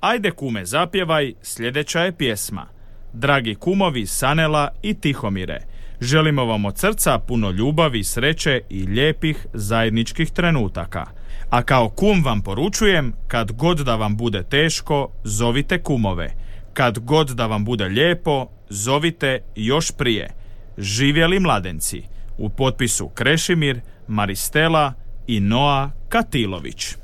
Ajde kume zapjevaj, sljedeća je pjesma. Dragi kumovi Sanela i Tihomire, želimo vam od srca puno ljubavi, sreće i lijepih zajedničkih trenutaka. A kao kum vam poručujem, kad god da vam bude teško, zovite kumove. Kad god da vam bude lijepo, zovite još prije. Živjeli mladenci. U potpisu Krešimir, Maristela i Noa Katilović.